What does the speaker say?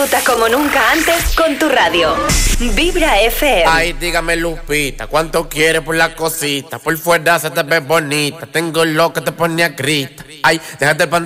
Como nunca antes con tu radio. Vibra FM. Ay, dígame, Lupita, ¿cuánto quieres por la cosita? Por fuera se te ve bonita. Tengo lo que te pone a grita. Ay, déjate el pantalón.